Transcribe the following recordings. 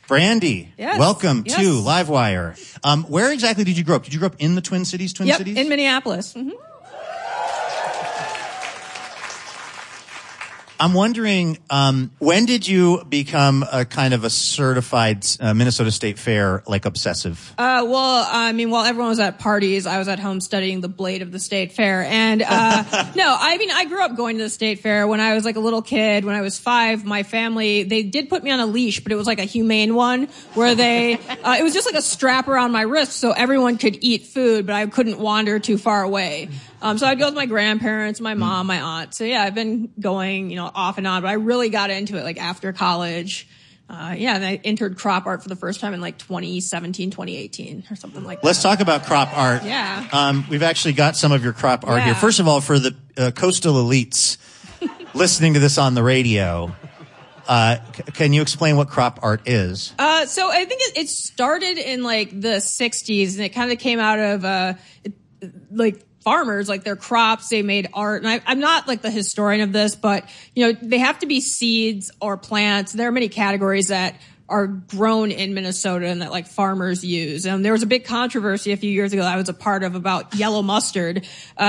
Brandy, yes. Welcome to Livewire. Where exactly did you grow up? Did you grow up in the Twin Cities? Yep, in Minneapolis. Mm-hmm. I'm wondering, when did you become a kind of a certified Minnesota State Fair, like, obsessive? Well, I mean, while everyone was at parties, I was at home studying the blade of the State Fair. And, no, I mean, I grew up going to the State Fair when I was like a little kid. When I was 5, my family, they did put me on a leash, but it was like a humane one where it was just like a strap around my wrist so everyone could eat food, but I couldn't wander too far away. So I'd go with my grandparents, my mom, my aunt. So yeah, I've been going, off and on, but I really got into it like after college. And I entered crop art for the first time in like 2017, 2018 or something like that. Let's talk about crop art. Yeah. We've actually got some of your crop art here. First of all, for the coastal elites listening to this on the radio, can you explain what crop art is? So I think it started in like the 60s and it kind of came out of, farmers, like their crops, they made art. And I'm not like the historian of this, but, they have to be seeds or plants. There are many categories that are grown in Minnesota and that like farmers use. And there was a big controversy a few years ago that I was a part of about yellow mustard.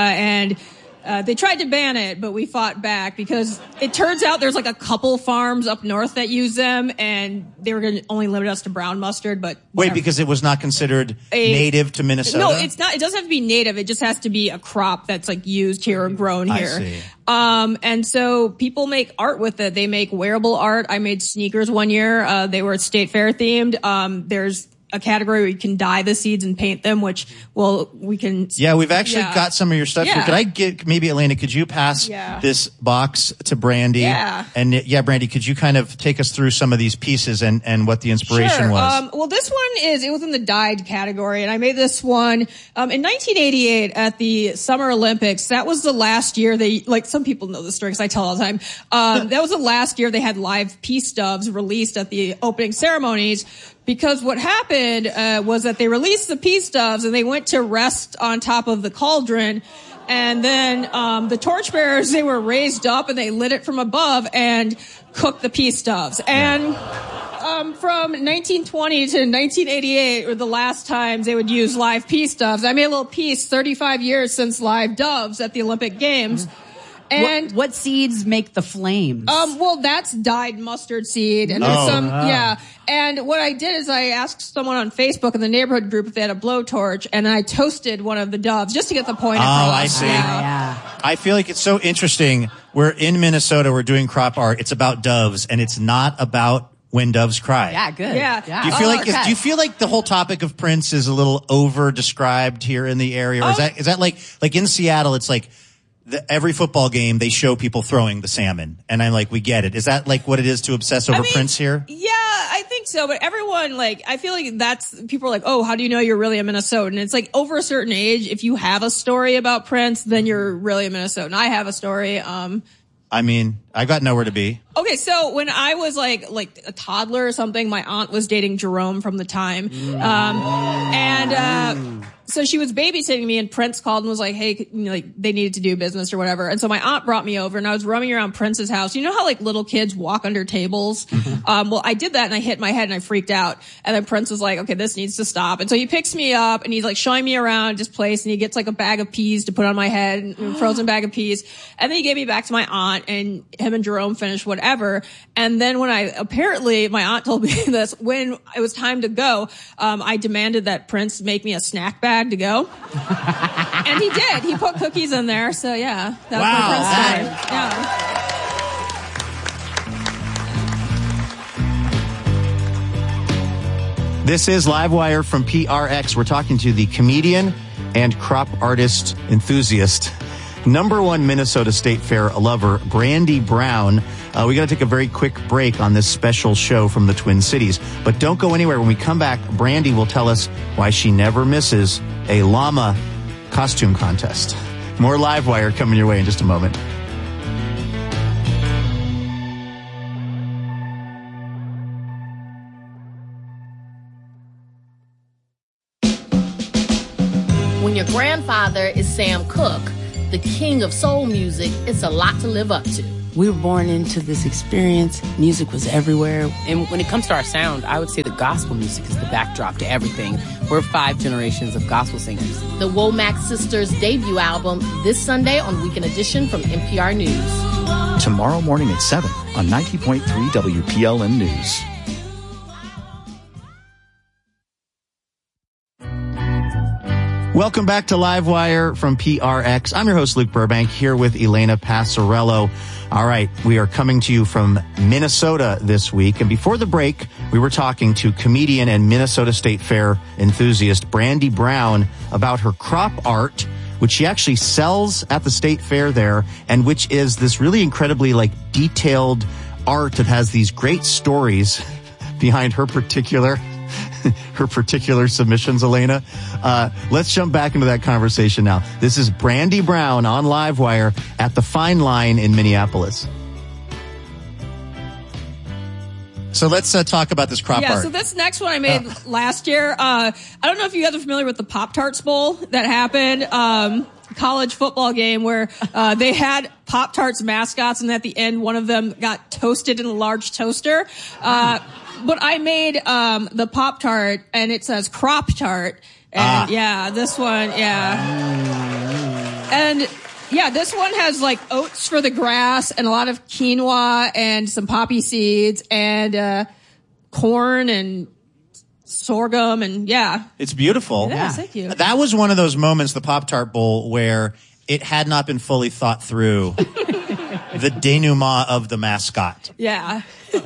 They tried to ban it, but we fought back because it turns out there's like a couple farms up north that use them, and they were going to only limit us to brown mustard. But wait, because it was not considered native to Minnesota? No, it's not. It doesn't have to be native. It just has to be a crop that's like used here or grown here. I see. And so people make art with it. They make wearable art. I made sneakers one year. They were State Fair themed. There's a category where you can dye the seeds and paint them, which, we can... Yeah, we've actually got some of your stuff here. Could I get, maybe Elena, could you pass this box to Brandy? Yeah. And Brandy, could you kind of take us through some of these pieces and what the inspiration was? Well, this one it was in the dyed category, and I made this one, in 1988 at the Summer Olympics. That was the last year some people know this story because I tell all the time. That was the last year they had live peace doves released at the opening ceremonies. Because what happened was that they released the peace doves and they went to rest on top of the cauldron, and then the torchbearers, they were raised up and they lit it from above and cooked the peace doves. And from 1920 to 1988 were the last times they would use live peace doves. I made a little piece, 35 years since live doves at the Olympic Games. And what seeds make the flames? Well, that's dyed mustard seed, and there's And what I did is I asked someone on Facebook in the neighborhood group if they had a blowtorch, and I toasted one of the doves just to get the point across. Oh, I see. I feel like it's so interesting. We're in Minnesota. We're doing crop art. It's about doves, and it's not about when doves cry. Yeah, good. Yeah. Do you feel like the whole topic of Prince is a little over described here in the area, or is that like in Seattle? It's like. Every football game, they show people throwing the salmon. And I'm like, we get it. Is that like what it is to obsess over Prince here? Yeah, I think so. But everyone, I feel like people are like, oh, how do you know you're really a Minnesotan? It's like over a certain age, if you have a story about Prince, then you're really a Minnesotan. I have a story. I mean, I got nowhere to be. Okay, so when I was like a toddler or something, my aunt was dating Jerome from the time. So she was babysitting me, and Prince called and was like, hey, they needed to do business or whatever. And so my aunt brought me over, and I was roaming around Prince's house. You know how little kids walk under tables? Well, I did that, and I hit my head, and I freaked out. And then Prince was like, okay, this needs to stop. And so he picks me up, and he's showing me around this place, and he gets a bag of peas to put on my head, a frozen bag of peas. And then he gave me back to my aunt, and him and Jerome finished whatever. And then apparently my aunt told me this, when it was time to go, I demanded that Prince make me a snack bag to go. And he did. He put cookies in there. So yeah, that was my Prince time. Yeah. This is Livewire from PRX. We're talking to the comedian and crop artist enthusiast, #1 Minnesota State Fair lover, Brandy Brown. We got to take a very quick break on this special show from the Twin Cities. But don't go anywhere. When we come back, Brandy will tell us why she never misses a llama costume contest. More Livewire coming your way in just a moment. When your grandfather is Sam Cooke, the king of soul music, it's a lot to live up to. We were born into this experience. Music was everywhere. And when it comes to our sound, I would say the gospel music is the backdrop to everything. We're 5 generations of gospel singers. The Womack Sisters' debut album this Sunday on Weekend Edition from NPR News. Tomorrow morning at 7 on 90.3 WPLN News. Welcome back to Livewire from PRX. I'm your host, Luke Burbank, here with Elena Passarello. All right, we are coming to you from Minnesota this week. And before the break, we were talking to comedian and Minnesota State Fair enthusiast Brandy Brown about her crop art, which she actually sells at the State Fair there, and which is this really incredibly detailed art that has these great stories behind her particular submissions, Elena. Let's jump back into that conversation now. This is Brandy Brown on Livewire at the Fine Line in Minneapolis. So let's talk about this crop art. Yeah, so this next one I made last year. I don't know if you guys are familiar with the Pop-Tarts Bowl that happened. College football game where they had Pop-Tarts mascots, and at the end one of them got toasted in a large toaster. But I made the Pop-Tart, and it says Crop Tart. And this one, And this one has oats for the grass and a lot of quinoa and some poppy seeds and corn and sorghum and It's beautiful. Yeah, thank you. That was one of those moments, the Pop-Tart Bowl, where it had not been fully thought through. The denouement of the mascot. Yeah.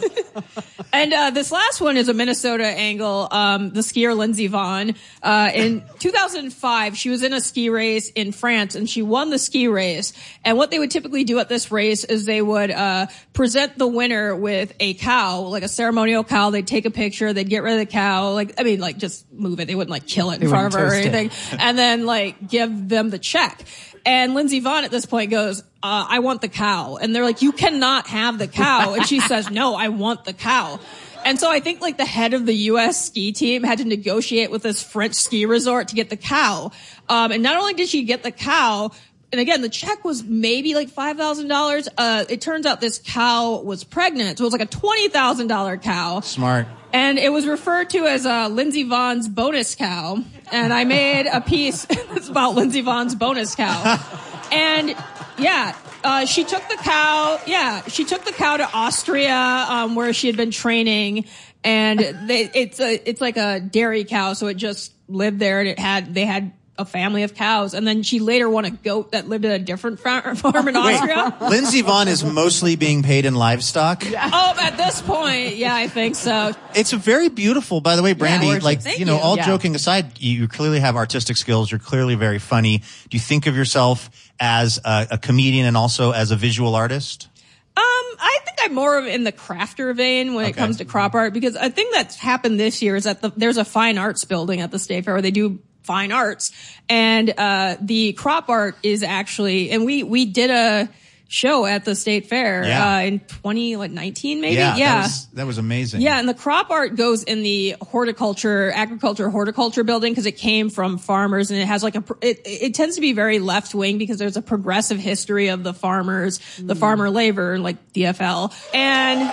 And this last one is a Minnesota angle. The skier Lindsey Vonn. In 2005, she was in a ski race in France, and she won the ski race. And what they would typically do at this race is they would present the winner with a cow, like a ceremonial cow. They'd take a picture, they'd get rid of the cow, just move it. They wouldn't kill it in front of her or anything. And then give them the check. And Lindsey Vonn at this point goes, I want the cow. And they're like, you cannot have the cow. And she says, no, I want the cow. And so I think the head of the U.S. ski team had to negotiate with this French ski resort to get the cow. And not only did she get the cow, and again, the check was maybe $5,000. It turns out this cow was pregnant. So it was a $20,000 cow. Smart. And it was referred to as Lindsey Vonn's bonus cow. And I made a piece that's about Lindsey Vonn's bonus cow. And she took the cow. Yeah, she took the cow to Austria, where she had been training. And it's like a dairy cow, so it just lived there, and they had a family of cows. And then she later won a goat that lived at a different farm in Austria. Lindsey Vonn is mostly being paid in livestock? Yeah. Oh, at this point, yeah, I think so. It's very beautiful, by the way, Brandy. Yeah, all joking aside, you clearly have artistic skills. You're clearly very funny. Do you think of yourself as a comedian and also as a visual artist? I think I'm more in the crafter vein when it comes to crop art, because I think that's happened this year is that there's a fine arts building at the State Fair where they do fine arts, and the crop art is actually, and we did a show at the State Fair in 2019 maybe. That was amazing. Yeah, and the crop art goes in the horticulture building because it came from farmers, and it has it tends to be very left wing because there's a progressive history of the farmers, the farmer labor, DFL, and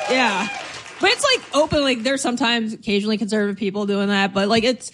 but it's open, there's sometimes occasionally conservative people doing that, but it's,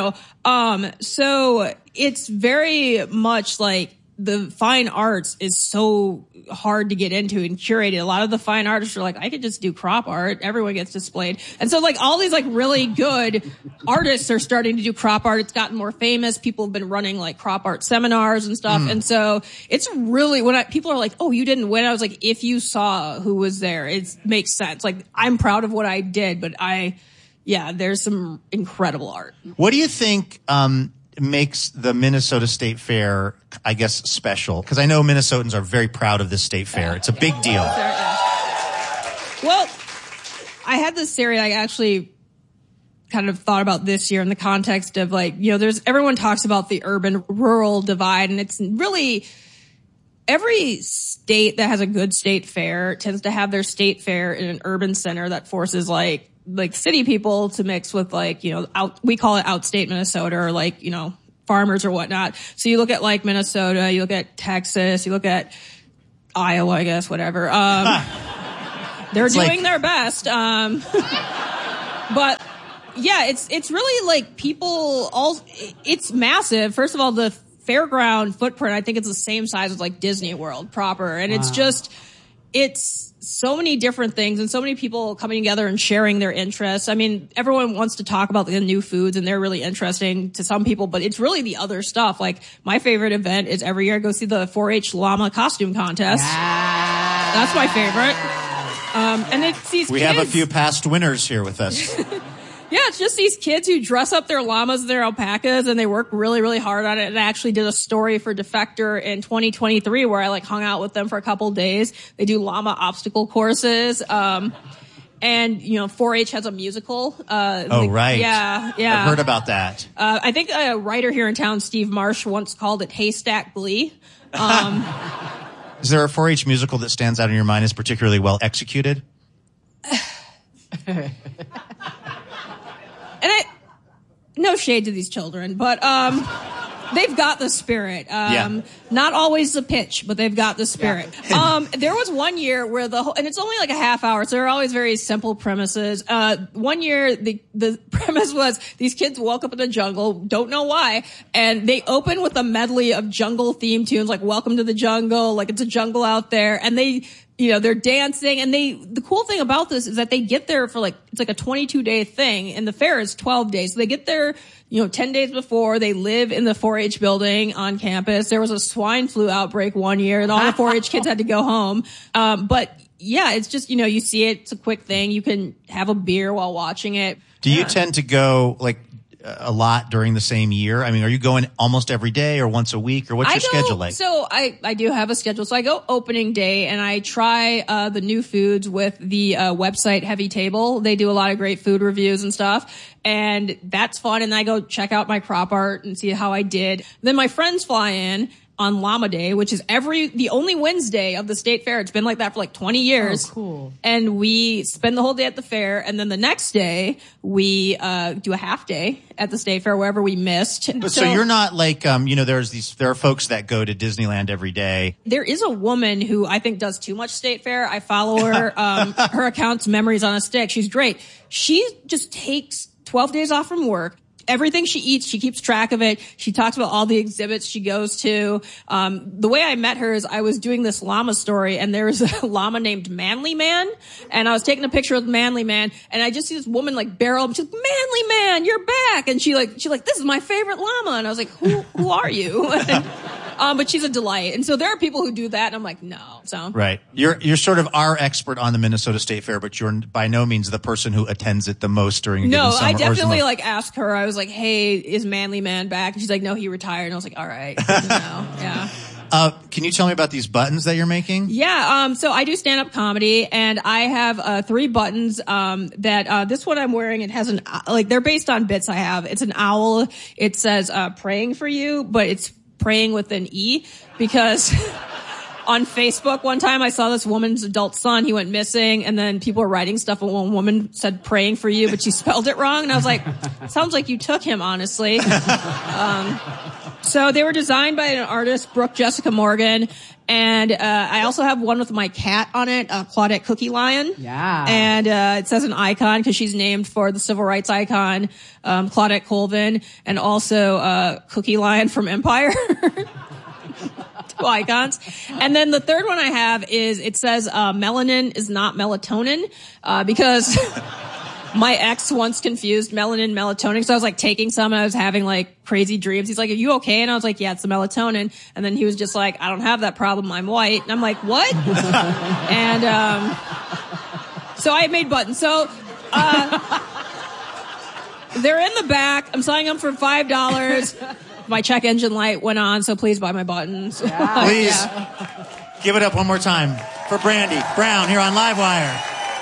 so it's very much the fine arts is so hard to get into and curated. A lot of the fine artists are I could just do crop art. Everyone gets displayed. And so all these really good artists are starting to do crop art. It's gotten more famous. People have been running crop art seminars and stuff. And so it's really, people are oh, you didn't win. I was if you saw who was there, it makes sense. I'm proud of what I did, but there's some incredible art. What do you think, makes the Minnesota State Fair, I guess, special? Because I know Minnesotans are very proud of this State Fair. It's a big deal. Well, I had this theory I actually kind of thought about this year in the context of everyone talks about the urban-rural divide, and it's really every state that has a good state fair tends to have their state fair in an urban center that forces city people to mix with we call it outstate Minnesota or farmers or whatnot. So you look at Minnesota, you look at Texas, you look at Iowa, I guess, whatever. They're doing their best. But yeah, it's really like it's massive. First of all, the fairground footprint, I think it's the same size as like Disney World proper. And it's so many different things and so many people coming together and sharing their interests. I mean, everyone wants to talk about the new foods and they're really interesting to some people, but it's really the other stuff. Like my favorite event is every year I go see the 4-H llama costume contest. Yeah. That's my favorite. And it's these We kids. have a few past winners here with us. Yeah, it's just these kids who dress up their llamas and their alpacas and they work really, really hard on it. And I actually did a story for Defector in 2023 where I like hung out with them for a couple days. They do llama obstacle courses. And, 4-H has a musical. Right. Yeah. I've heard about that. I think a writer here in town, Steve Marsh, once called it Haystack Glee. Is there a 4-H musical that stands out in your mind as particularly well executed? And no shade to these children, but, they've got the spirit. Not always the pitch, but they've got the spirit. Yeah. There was one year where and it's only like a half hour, so they're always very simple premises. One year, the premise was these kids woke up in the jungle, don't know why, and they open with a medley of jungle theme tunes, like Welcome to the Jungle, like it's a jungle out there, and they're dancing, and the cool thing about this is that they get there for it's like a 22-day thing, and the fair is 12 days. So they get there, 10 days before. They live in the 4-H building on campus. There was a swine flu outbreak one year, and all the 4-H kids had to go home. But yeah, it's just, you see it. It's a quick thing. You can have a beer while watching it. Do you tend to go a lot during the same year? I mean, are you going almost every day or once a week, or what's your schedule like? So I do have a schedule. So I go opening day and I try the new foods with the website Heavy Table. They do a lot of great food reviews and stuff, and that's fun. And I go check out my crop art and see how I did. Then my friends fly in on Llama Day, which is the only Wednesday of the state fair. It's been like that for 20 years. Oh, cool. And we spend the whole day at the fair, and then the next day we do a half day at the state fair wherever we missed. So you're not there are folks that go to Disneyland every day. There is a woman who I think does too much state fair. I follow her. Her account's Memories on a Stick. She's great. She just takes 12 days off from work. Everything she eats, she keeps track of it. She talks about all the exhibits she goes to. The way I met her is I was doing this llama story, and there was a llama named Manly Man, and I was taking a picture of Manly Man, and I just see this woman barrel up. She's like, "Manly Man, you're back!" And she this is my favorite llama, and I was like, "Who are you?" But she's a delight, and so there are people who do that, and I'm like, no. So right, you're sort of our expert on the Minnesota State Fair, but you're by no means the person who attends it the most during a given summer. No, I definitely asked her. I was like, "Hey, is Manly Man back?" And she's like, "No, he retired." And I was like, "All right, yeah." Can you tell me about these buttons that you're making? Yeah, so I do stand-up comedy, and I have 3 buttons that this one I'm wearing. It has they're based on bits I have. It's an owl. It says "praying for you," but it's praying with an E, because on Facebook one time I saw this woman's adult son. He went missing, and then people were writing stuff, and one woman said "praying for you," but she spelled it wrong, and I was like, sounds like you took him, honestly. So they were designed by an artist, Brooke Jessica Morgan, and I also have one with my cat on it, Claudette Cookie Lion. Yeah. And it says an icon because she's named for the civil rights icon, Claudette Colvin, and also Cookie Lion from Empire. 2 icons. And then the third one I have it says melanin is not melatonin, because my ex once confused melanin and melatonin. So I was taking some, and I was having crazy dreams. He's like, "Are you okay?" And I was like, "Yeah, it's the melatonin." And then he was just like, "I don't have that problem. I'm white." And I'm like, "What?" And so I made buttons. So they're in the back. I'm selling them for $5. My check engine light went on, so please buy my buttons. Yeah. Please give it up one more time for Brandy Brown here on Livewire.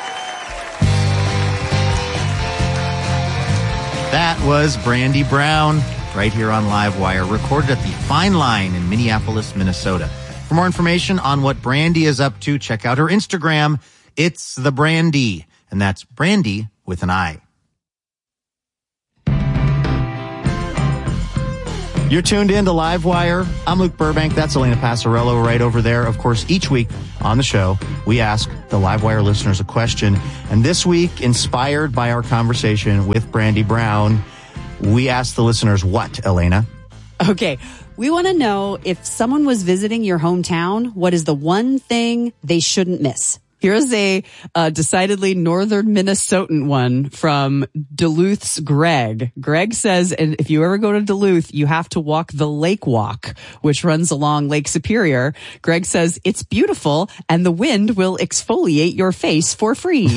That was Brandy Brown right here on Livewire, recorded at the Fine Line in Minneapolis, Minnesota. For more information on what Brandy is up to, check out her Instagram. It's the Brandy, and that's Brandy with an I. You're tuned in to Livewire. I'm Luke Burbank. That's Elena Passarello right over there. Of course, each week on the show, we ask the Livewire listeners a question. And this week, inspired by our conversation with Brandy Brown, we asked the listeners what, Elena? Okay. We want to know, if someone was visiting your hometown, what is the one thing they shouldn't miss? Here's a decidedly northern Minnesotan one from Duluth's Greg. Greg says, and if you ever go to Duluth, you have to walk the Lake Walk, which runs along Lake Superior. Greg says, it's beautiful and the wind will exfoliate your face for free.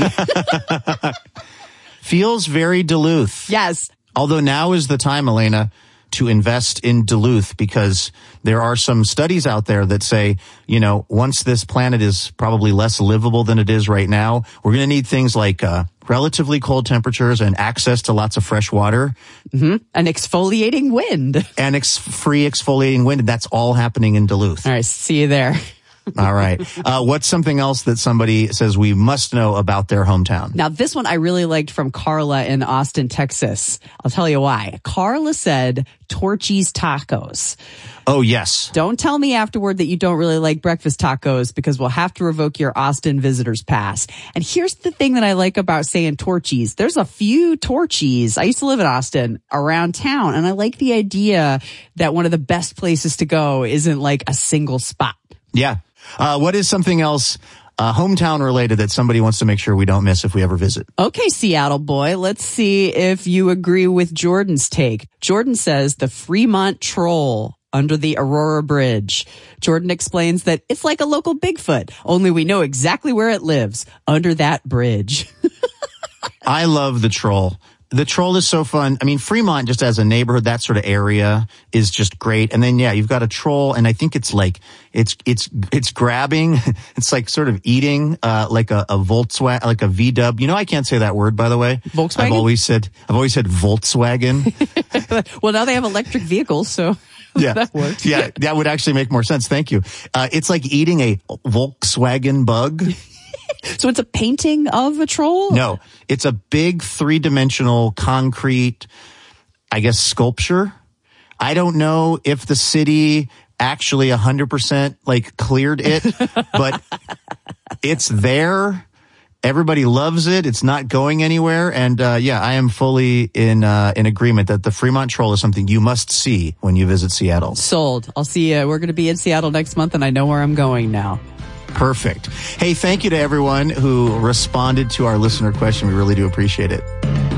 Feels very Duluth. Yes. Although now is the time, Elena, to invest in Duluth, because there are some studies out there that say, you know, once this planet is probably less livable than it is right now, we're going to need things like relatively cold temperatures and access to lots of fresh water. Mm-hmm. An exfoliating wind. And free exfoliating wind. And that's all happening in Duluth. All right. See you there. All right. What's something else that somebody says we must know about their hometown? Now, this one I really liked from Carla in Austin, Texas. I'll tell you why. Carla said Torchy's Tacos. Oh, yes. Don't tell me afterward that you don't really like breakfast tacos, because we'll have to revoke your Austin visitor's pass. And here's the thing that I like about saying Torchy's. There's a few Torchy's. I used to live in Austin around town, and I like the idea that one of the best places to go isn't like a single spot. Yeah. What is something else hometown related that somebody wants to make sure we don't miss if we ever visit? Okay, Seattle boy, let's see if you agree with Jordan's take. Jordan says the Fremont Troll under the Aurora Bridge. Jordan explains that it's like a local Bigfoot, only we know exactly where it lives, under that bridge. I love the Troll. The Troll is so fun. I mean, Fremont, just as a neighborhood, that sort of area is just great. And then, yeah, you've got a troll, and I think it's like, it's grabbing. It's like sort of eating, like a Volkswagen, like a VW. You know, I can't say that word, by the way. Volkswagen? I've always said Volkswagen. Well, now they have electric vehicles, so yeah, that works. Yeah, that would actually make more sense. Thank you. It's like eating a Volkswagen bug. So it's a painting of a troll? No, it's a big 3-dimensional concrete, I guess, sculpture. I don't know if the city actually 100% like cleared it, but it's there. Everybody loves it. It's not going anywhere. And yeah, I am fully in agreement that the Fremont Troll is something you must see when you visit Seattle. Sold. I'll see you. We're going to be in Seattle next month, and I know where I'm going now. Perfect. Hey, thank you to everyone who responded to our listener question. We really do appreciate it.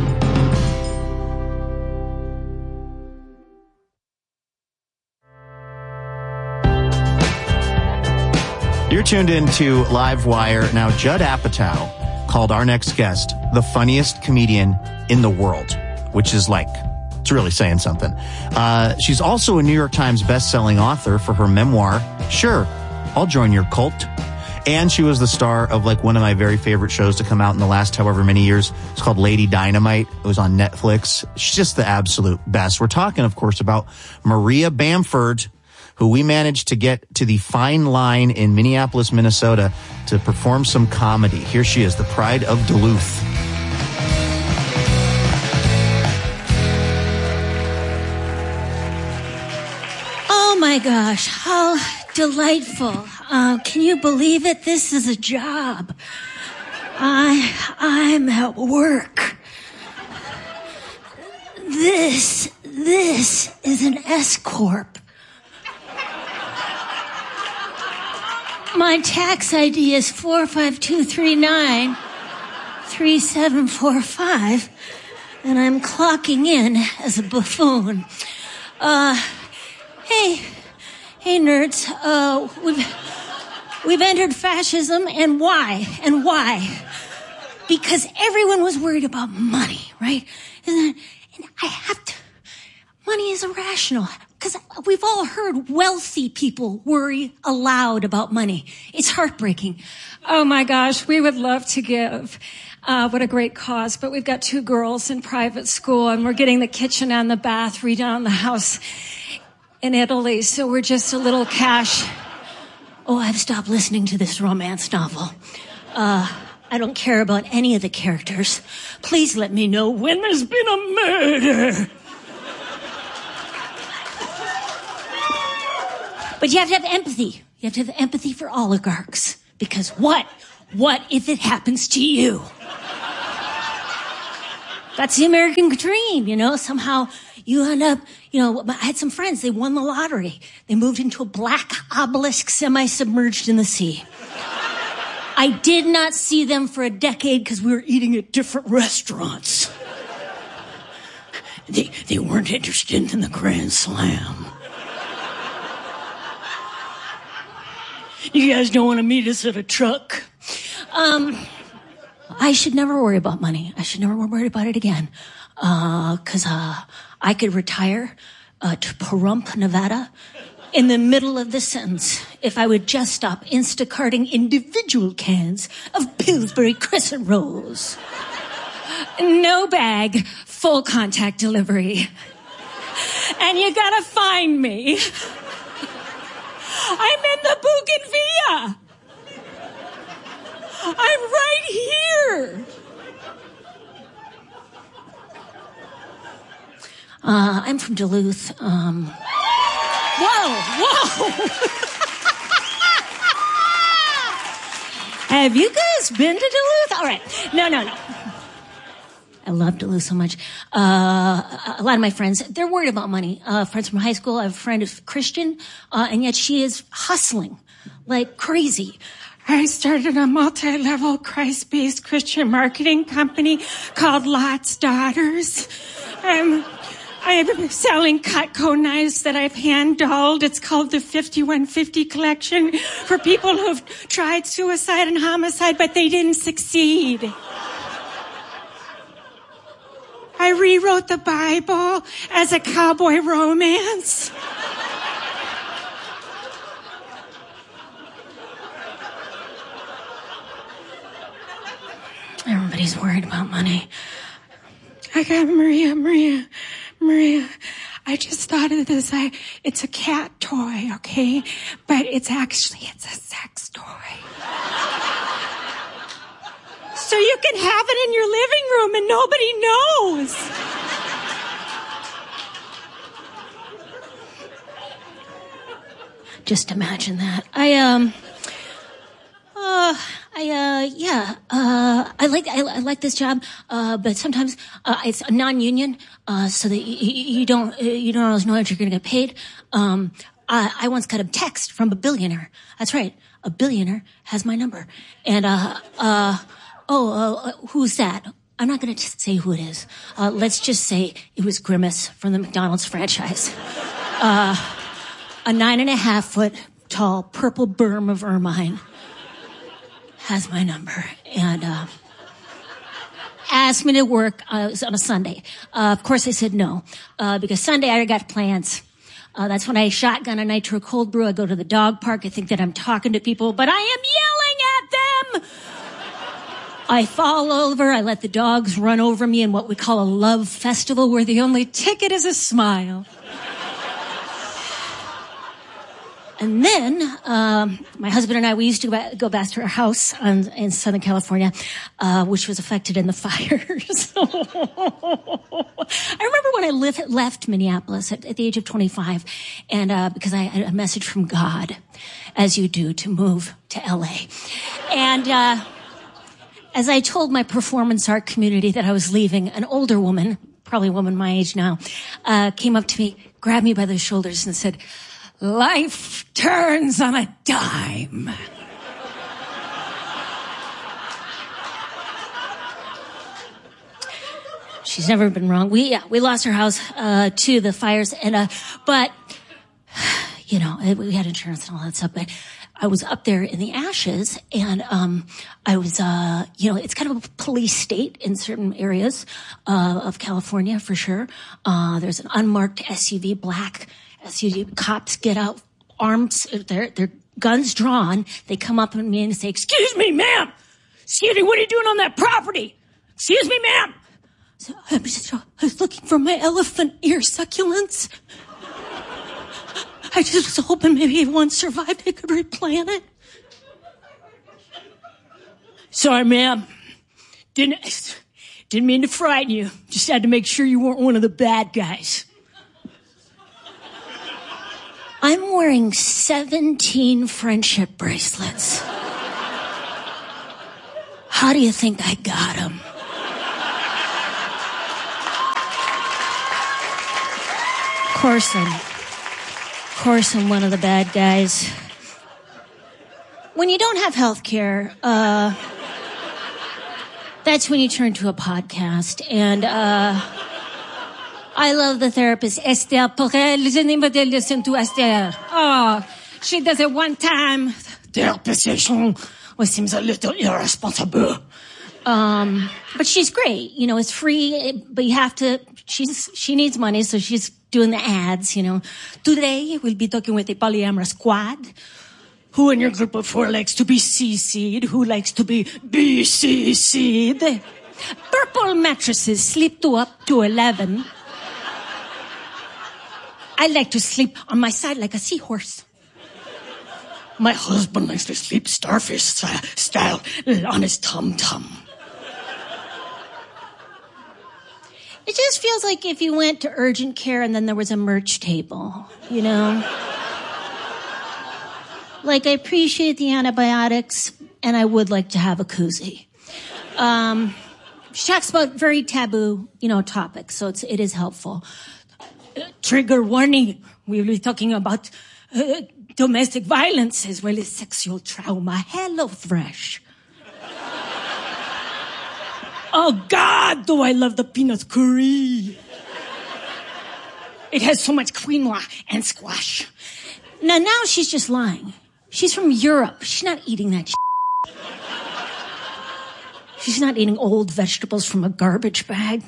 You're tuned in to Livewire. Now, Judd Apatow called our next guest the funniest comedian in the world, which is like, it's really saying something. She's also a New York Times bestselling author for her memoir, Sure, I'll Join Your Cult. And she was the star of like one of my very favorite shows to come out in the last however many years. It's called Lady Dynamite. It was on Netflix. She's just the absolute best. We're talking, of course, about Maria Bamford, who we managed to get to the Fine Line in Minneapolis, Minnesota to perform some comedy. Here she is, the pride of Duluth. Oh my gosh, how delightful. Can you believe it? This is a job. I'm at work. This is an S-Corp. My tax ID is 452393745, and I'm clocking in as a buffoon. Hey nerds, we've entered fascism, and why? Because everyone was worried about money, right? And I have to, money is irrational, because we've all heard wealthy people worry aloud about money. It's heartbreaking. Oh my gosh, we would love to give. What a great cause, but we've got 2 girls in private school, and we're getting the kitchen and the bath redone on the house in Italy, so we're just a little cash. Oh, I've stopped listening to this romance novel. I don't care about any of the characters. Please let me know when there's been a murder. But you have to have empathy. You have to have empathy for oligarchs. Because what if it happens to you? That's the American dream, you know? Somehow you end up, you know, I had some friends, they won the lottery. They moved into a black obelisk semi-submerged in the sea. I did not see them for a decade because we were eating at different restaurants. They weren't interested in the Grand Slam. You guys don't want to meet us at a truck? I should never worry about money. I should never worry about it again. Cause I could retire to Pahrump, Nevada in the middle of the sentence if I would just stop Instacarting individual cans of Pillsbury Crescent Rolls. No bag, full contact delivery. And you gotta find me. I'm in the Bougainvillea. I'm right here. I'm from Duluth. Whoa. Have you guys been to Duluth? All right. No. I love Duluth so much. A lot of my friends, they're worried about money. Friends from high school. I have a friend who's Christian, and yet she is hustling like crazy. I started a multi-level Christ-based Christian marketing company called Lot's Daughters. I'm selling Cutco knives that I've hand-dulled. It's called the 5150 collection for people who've tried suicide and homicide, but they didn't succeed. I rewrote the Bible as a cowboy romance. Everybody's worried about money. I got Maria. I just thought of this. It's a cat toy, okay? But it's a sex toy. So you can have it in your living room and nobody knows. Just imagine that. I like this job, but sometimes it's a non-union, so that you don't always know if you're going to get paid. I once got a text from a billionaire. That's right, a billionaire has my number, and who's that? I'm not going to say who it is. Let's just say it was Grimace from the McDonald's franchise. A 9.5-foot tall purple berm of ermine has my number and asked me to work on a Sunday. Of course, I said no because Sunday I got plans. That's when I shotgun a nitro cold brew. I go to the dog park. I think that I'm talking to people, but I am yelling at them. I fall over. I let the dogs run over me in what we call a love festival where the only ticket is a smile. And then, my husband and I, we used to go back to our house in Southern California, which was affected in the fires. I remember when I left Minneapolis at the age of 25, and because I had a message from God, as you do, to move to LA. And as I told my performance art community that I was leaving, an older woman, probably a woman my age now, came up to me, grabbed me by the shoulders and said, "Life turns on a dime." She's never been wrong. We lost our house to the fires, and but we had insurance and all that stuff. But I was up there in the ashes, and I was it's kind of a police state in certain areas of California for sure. There's an unmarked SUV, black SUV. Cops get out, arms, their guns drawn. They come up to me and say, "Excuse me, ma'am. Excuse me, what are you doing on that property? Excuse me, ma'am." So I was looking for my elephant ear succulents. I just was hoping maybe if one survived, I could replant it. "Sorry, ma'am. Didn't mean to frighten you. Just had to make sure you weren't one of the bad guys." I'm wearing 17 friendship bracelets. How do you think I got them? Of course I'm one of the bad guys. When you don't have health care, that's when you turn to a podcast. And I love the therapist, Esther Perel. Is anybody listen to Esther? Oh, she does it one time. Therapist session seems a little irresponsible. But she's great. You know, it's free, but you have to, she needs money, so she's doing the ads, you know. Today, we'll be talking with a polyamorous squad. Who in your group of 4 likes to be CC'd? Who likes to be BCC'd? Purple mattresses sleep up to 11. I like to sleep on my side like a seahorse. My husband likes to sleep starfish style on his tum-tum. It just feels like if you went to urgent care and then there was a merch table, you know? Like, I appreciate the antibiotics, and I would like to have a koozie. She talks about very taboo, you know, topics, so it is helpful. Trigger warning. We'll be talking about domestic violence as well as sexual trauma. Hello, Fresh. Oh, God, do I love the peanut curry. It has so much quinoa and squash. Now she's just lying. She's from Europe. She's not eating that shit. She's not eating old vegetables from a garbage bag.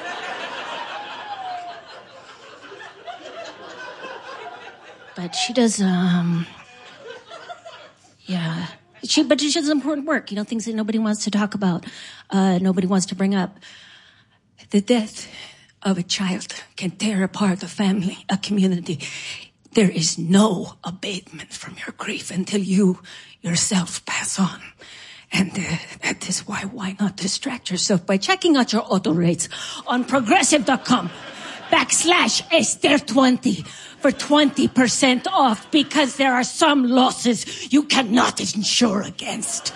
But she does, yeah. But she does important work, you know, things that nobody wants to talk about, nobody wants to bring up. The death of a child can tear apart a family, a community. There is no abatement from your grief until you yourself pass on. And that is why not distract yourself by checking out your auto rates on progressive.com/Esther20 for 20% off, because there are some losses you cannot insure against.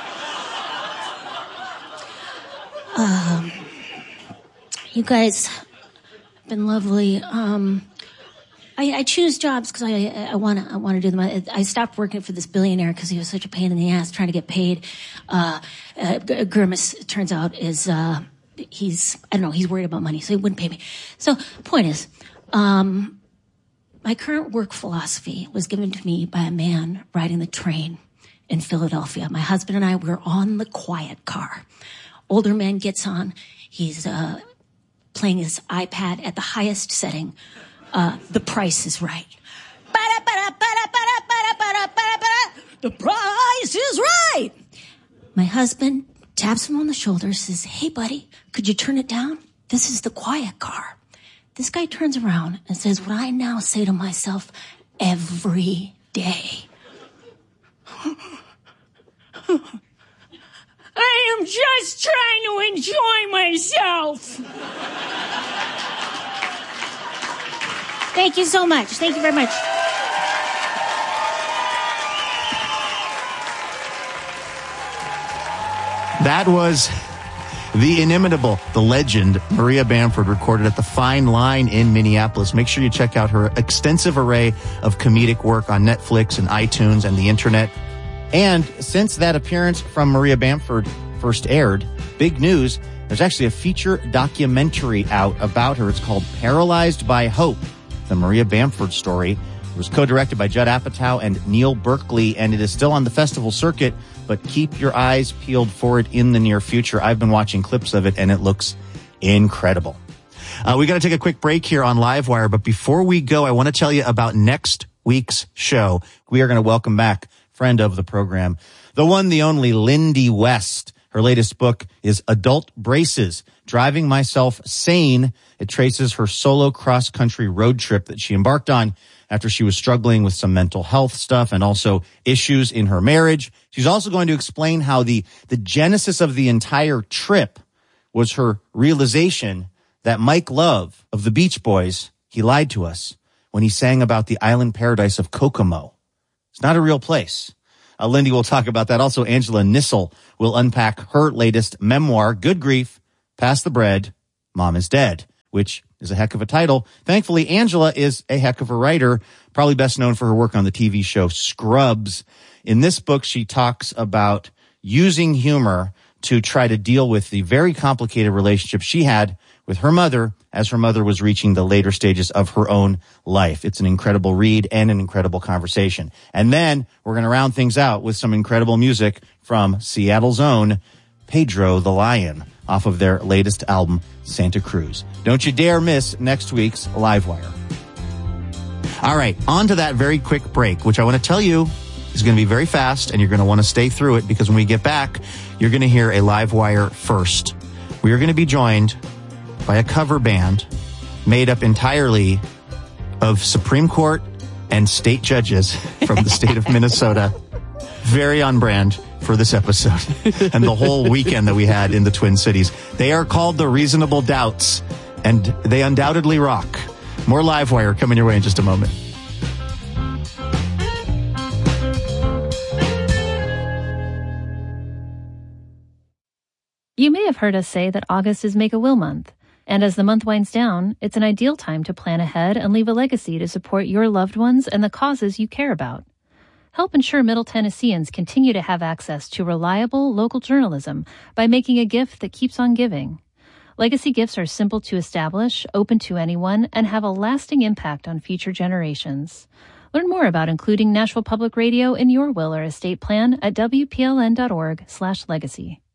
You guys have been lovely. I choose jobs because I want to do them. I stopped working for this billionaire because he was such a pain in the ass trying to get paid. Grimace, it turns out, is he's worried about money, so he wouldn't pay me. So point is, my current work philosophy was given to me by a man riding the train in Philadelphia. My husband and I were on the quiet car. Older man gets on. He's playing his iPad at the highest setting. The Price is Right. The Price is Right. My husband taps him on the shoulder, says, "Hey, buddy, could you turn it down? This is the quiet car." This guy turns around and says what I now say to myself every day. I am just trying to enjoy myself. Thank you so much. Thank you very much. That was the inimitable, the legend, Maria Bamford, recorded at the Fine Line in Minneapolis. Make sure you check out her extensive array of comedic work on Netflix and iTunes and the internet. And since that appearance from Maria Bamford first aired, big news, there's actually a feature documentary out about her. It's called Paralyzed by Hope, the Maria Bamford story. It was co-directed by Judd Apatow and Neil Berkeley, and it is still on the festival circuit, but keep your eyes peeled for it in the near future. I've been watching clips of it, and it looks incredible. We got to take a quick break here on Livewire, but before we go, I want to tell you about next week's show. We are going to welcome back friend of the program, the one, the only Lindy West. Her latest book is Adult Braces, Driving Myself Sane. It traces her solo cross-country road trip that she embarked on after she was struggling with some mental health stuff and also issues in her marriage. She's also going to explain how the genesis of the entire trip was her realization that Mike Love of the Beach Boys, he lied to us. when he sang about the island paradise of Kokomo. It's not a real place. Lindy will talk about that. Also, Angela Nissel will unpack her latest memoir, Good Grief, Pass the Bread, Mom is Dead, which is a heck of a title. Thankfully, Angela is a heck of a writer, probably best known for her work on the TV show Scrubs. In this book, she talks about using humor to try to deal with the very complicated relationship she had with her mother as her mother was reaching the later stages of her own life. It's an incredible read and an incredible conversation. And then we're going to round things out with some incredible music from Seattle's own Pedro the Lion off of their latest album, Santa Cruz. Don't you dare miss next week's Livewire. All right, on to that very quick break, which I want to tell you is going to be very fast, and you're going to want to stay through it because when we get back, you're going to hear a Livewire first. We are going to be joined by a cover band made up entirely of Supreme Court and state judges from the state of Minnesota. Very on brand for this episode and the whole weekend that we had in the Twin Cities. They are called the Reasonable Doubts, and they undoubtedly rock. More Livewire coming your way in just a moment. You may have heard us say that August is Make-A-Will month. And as the month winds down, it's an ideal time to plan ahead and leave a legacy to support your loved ones and the causes you care about. Help ensure Middle Tennesseans continue to have access to reliable local journalism by making a gift that keeps on giving. Legacy gifts are simple to establish, open to anyone, and have a lasting impact on future generations. Learn more about including Nashville Public Radio in your will or estate plan at WPLN.org/legacy.